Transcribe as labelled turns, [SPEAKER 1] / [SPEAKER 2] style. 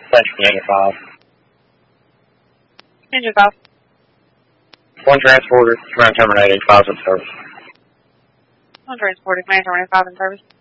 [SPEAKER 1] Thanks for Ninja 5.
[SPEAKER 2] Ninja 5.
[SPEAKER 1] One transporter, command terminated, 5's in service.
[SPEAKER 2] One transporter, command terminated, 5 in service.